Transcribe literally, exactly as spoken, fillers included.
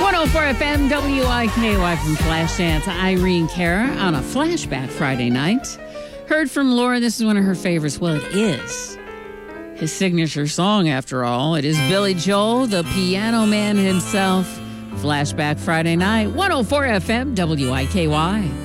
one oh four F M W I K Y from Flashdance. Irene Cara on a flashback Friday night. Heard from Laura, this is one of her favorites. Well, it is his signature song, after all. It is Billy Joel, the piano man himself. Flashback Friday night, one oh four F M W I K Y.